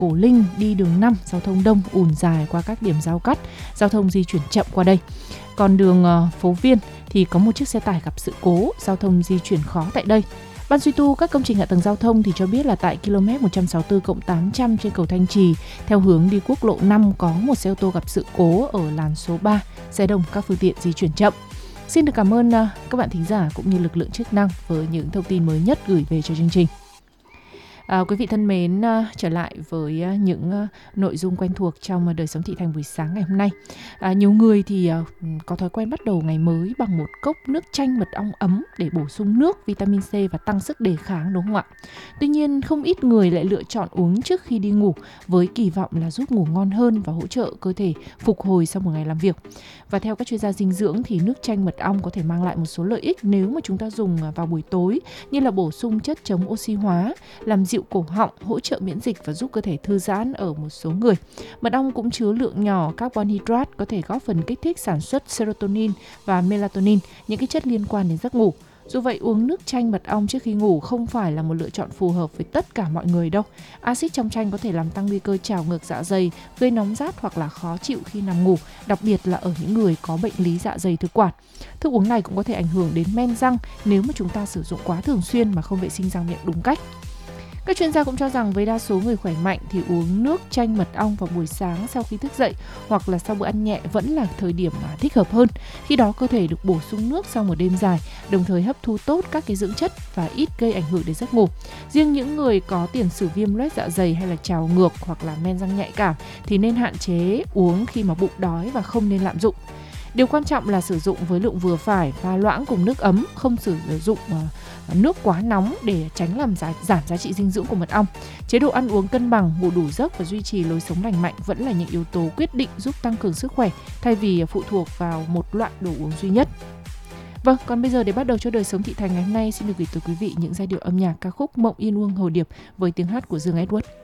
Cổ Linh đi đường 5, giao thông đông, ùn dài qua các điểm giao cắt, giao thông di chuyển chậm qua đây. Còn đường Phố Viên thì có một chiếc xe tải gặp sự cố, giao thông di chuyển khó tại đây. Ban duy tu các công trình hạ tầng giao thông thì cho biết là tại km 164+800 trên cầu Thanh Trì, theo hướng đi quốc lộ 5 có một xe ô tô gặp sự cố ở làn số 3, xe đông các phương tiện di chuyển chậm. Xin được cảm ơn các bạn thính giả cũng như lực lượng chức năng với những thông tin mới nhất gửi về cho chương trình. Quý vị thân mến, trở lại với những nội dung quen thuộc trong đời sống thị thành buổi sáng ngày hôm nay. Nhiều người thì có thói quen bắt đầu ngày mới bằng một cốc nước chanh mật ong ấm để bổ sung nước, vitamin C và tăng sức đề kháng, đúng không ạ? Tuy nhiên, không ít người lại lựa chọn uống trước khi đi ngủ với kỳ vọng là giúp ngủ ngon hơn và hỗ trợ cơ thể phục hồi sau một ngày làm việc. Và theo các chuyên gia dinh dưỡng thì nước chanh mật ong có thể mang lại một số lợi ích nếu mà chúng ta dùng vào buổi tối, như là bổ sung chất chống oxy hóa, làm dịu cổ họng, hỗ trợ miễn dịch và giúp cơ thể thư giãn ở một số người. Mật ong cũng chứa lượng nhỏ carbon hydrate có thể góp phần kích thích sản xuất serotonin và melatonin, những cái chất liên quan đến giấc ngủ. Dù vậy, uống nước chanh mật ong trước khi ngủ không phải là một lựa chọn phù hợp với tất cả mọi người đâu. Axit trong chanh có thể làm tăng nguy cơ trào ngược dạ dày, gây nóng rát hoặc là khó chịu khi nằm ngủ, đặc biệt là ở những người có bệnh lý dạ dày thực quản. Thức uống này cũng có thể ảnh hưởng đến men răng nếu mà chúng ta sử dụng quá thường xuyên mà không vệ sinh răng miệng đúng cách. Các chuyên gia cũng cho rằng với đa số người khỏe mạnh thì uống nước chanh mật ong vào buổi sáng sau khi thức dậy hoặc là sau bữa ăn nhẹ vẫn là thời điểm thích hợp hơn. Khi đó cơ thể được bổ sung nước sau một đêm dài, đồng thời hấp thu tốt các cái dưỡng chất và ít gây ảnh hưởng đến giấc ngủ. Riêng những người có tiền sử viêm loét dạ dày hay là trào ngược hoặc là men răng nhạy cảm thì nên hạn chế uống khi mà bụng đói và không nên lạm dụng. Điều quan trọng là sử dụng với lượng vừa phải, pha loãng cùng nước ấm, không sử dụng nước quá nóng để tránh làm giảm giá trị dinh dưỡng của mật ong. Chế độ ăn uống cân bằng, ngủ đủ giấc và duy trì lối sống lành mạnh vẫn là những yếu tố quyết định giúp tăng cường sức khỏe thay vì phụ thuộc vào một loại đồ uống duy nhất. Vâng, còn bây giờ để bắt đầu cho đời sống thị thành ngày hôm nay, xin được gửi tới quý vị những giai điệu âm nhạc ca khúc Mộng Yên Ương Hồ Điệp với tiếng hát của Dương Edward.